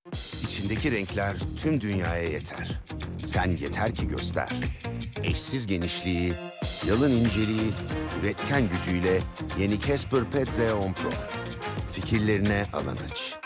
İçindeki renkler tüm dünyaya yeter. Sen yeter ki göster. Eşsiz genişliği, yalın inceliği, üretken gücüyle yeni Casper Pet Z10 Pro. Fikirlerine alan aç.